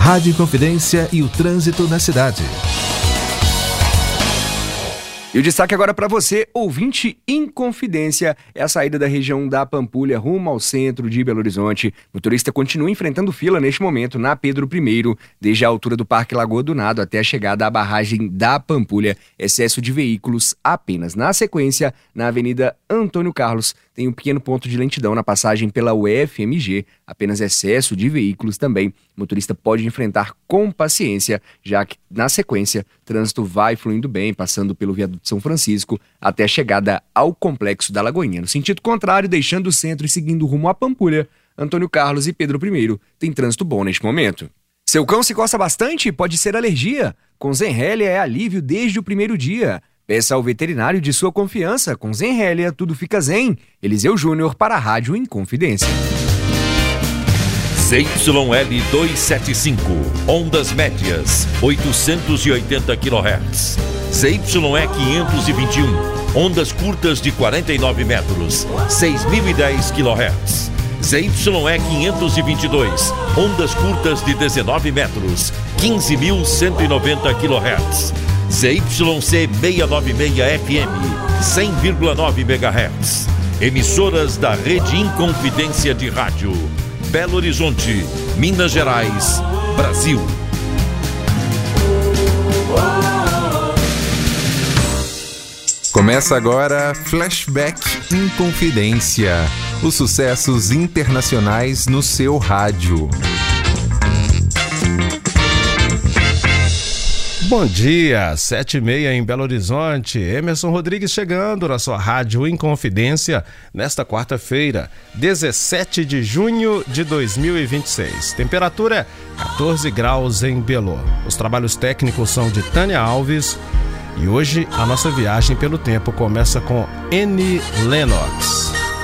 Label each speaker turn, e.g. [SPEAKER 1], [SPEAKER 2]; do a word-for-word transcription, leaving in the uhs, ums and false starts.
[SPEAKER 1] Rádio Inconfidência e o trânsito na cidade.
[SPEAKER 2] E o destaque agora para você, ouvinte Inconfidência, é a saída da região da Pampulha rumo ao centro de Belo Horizonte. O motorista continua enfrentando fila neste momento na Pedro I, desde a altura do Parque Lagoa do Nado até a chegada à barragem da Pampulha. Excesso de veículos apenas. Na sequência, na Avenida Antônio Carlos, tem um pequeno ponto de lentidão na passagem pela U F M G, apenas excesso de veículos também. O motorista pode enfrentar com paciência, já que, na sequência, o trânsito vai fluindo bem, passando pelo viaduto São Francisco, até a chegada ao Complexo da Lagoinha. No sentido contrário, deixando o centro e seguindo rumo à Pampulha, Antônio Carlos e Pedro I, tem trânsito bom neste momento. Seu cão se coça bastante? Pode ser alergia. Com Zenrelia é alívio desde o primeiro dia. Peça ao veterinário de sua confiança. Com Zenrelia, tudo fica zen. Eliseu Júnior para a Rádio Inconfidência.
[SPEAKER 3] Z Y L duzentos e setenta e cinco, ondas médias, oitocentos e oitenta quilohertz. Z Y E quinhentos e vinte e um, ondas curtas de quarenta e nove metros, seis mil e dez quilohertz. Z Y E quinhentos e vinte e dois, ondas curtas de dezenove metros, quinze mil cento e noventa quilohertz. Z Y C seiscentos e noventa e seis F M, cem vírgula nove megahertz. Emissoras da Rede Inconfidência de Rádio. Belo Horizonte, Minas Gerais, Brasil.
[SPEAKER 1] Começa agora Flashback Inconfidência. Os sucessos internacionais no seu rádio.
[SPEAKER 4] Bom dia, sete e meia em Belo Horizonte. Emerson Rodrigues chegando na sua Rádio Inconfidência nesta quarta-feira, dezessete de junho de dois mil e vinte e seis. Temperatura quatorze graus em Belo. Os trabalhos técnicos são de Tânia Alves e hoje a nossa viagem pelo tempo começa com Annie Lennox.